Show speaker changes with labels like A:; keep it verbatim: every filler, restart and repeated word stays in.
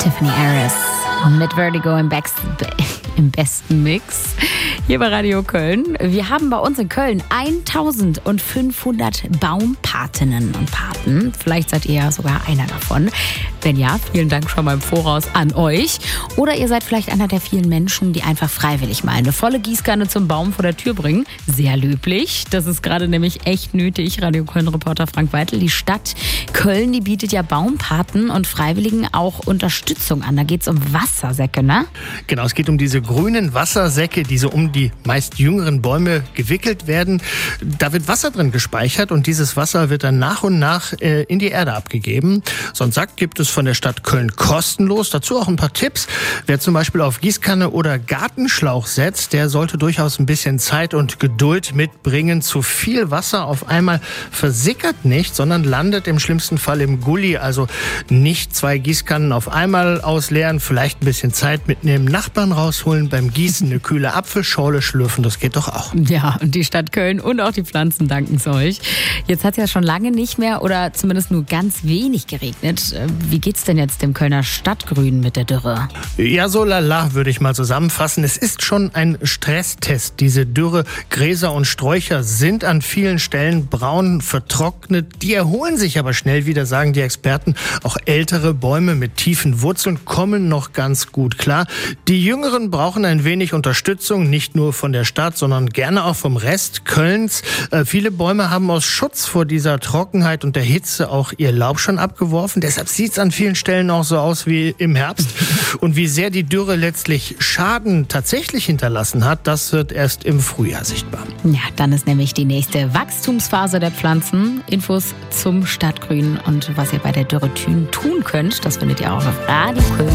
A: Tiffany Harris mit Vertigo im, Back- im besten Mix hier bei Radio Köln. Wir haben bei uns in Köln eintausendfünfhundert Baumpatinnen und Paten. Vielleicht seid ihr ja sogar einer davon. Wenn ja, vielen Dank schon mal im Voraus an euch. Oder ihr seid vielleicht einer der vielen Menschen, die einfach freiwillig mal eine volle Gießkanne zum Baum vor der Tür bringen. Sehr löblich. Das ist gerade nämlich echt nötig. Radio Köln-Reporter Frank Weitel. Die Stadt Köln, die bietet ja Baumpaten und Freiwilligen auch Unterstützung an. Da geht es um Wassersäcke, ne?
B: Genau, es geht um diese grünen Wassersäcke, die so um die meist jüngeren Bäume gewickelt werden. Da wird Wasser drin gespeichert und dieses Wasser wird dann nach und nach äh, in die Erde abgegeben. So einen Sack gibt es von der Stadt Köln kostenlos. Dazu auch ein paar Tipps. Wer zum Beispiel auf Gießkanne oder Gartenschlauch setzt, der sollte durchaus ein bisschen Zeit und Geduld mitbringen. Zu viel Wasser auf einmal versickert nicht, sondern landet im schlimmsten Fall im Gully. Also nicht zwei Gießkannen auf einmal ausleeren, vielleicht ein bisschen Zeit mitnehmen, Nachbarn rausholen, beim Gießen eine kühle Apfelschorle schlürfen, das geht doch auch.
A: Ja, und die Stadt Köln und auch die Pflanzen danken es euch. Jetzt hat es ja schon lange nicht mehr oder zumindest nur ganz wenig geregnet. Wie geht's denn jetzt dem Kölner Stadtgrün mit der Dürre?
B: Ja, so lala, würde ich mal zusammenfassen. Es ist schon ein Stresstest. Diese Dürre, Gräser und Sträucher sind an vielen Stellen braun, vertrocknet. Die erholen sich aber schnell wieder, sagen die Experten. Auch ältere Bäume mit tiefen Wurzeln kommen noch ganz gut klar. Die Jüngeren brauchen ein wenig Unterstützung, nicht nur von der Stadt, sondern gerne auch vom Rest Kölns. Äh, viele Bäume haben aus Schutz vor dieser Trockenheit und der Hitze auch ihr Laub schon abgeworfen. Deshalb sieht es an vielen Stellen auch so aus wie im Herbst. Und wie sehr die Dürre letztlich Schaden tatsächlich hinterlassen hat, das wird erst im Frühjahr sichtbar.
A: Ja, dann ist nämlich die nächste Wachstumsphase der Pflanzen. Infos zum Stadtgrün und was ihr bei der Dürre tun könnt, das findet ihr auch auf Radio Köln.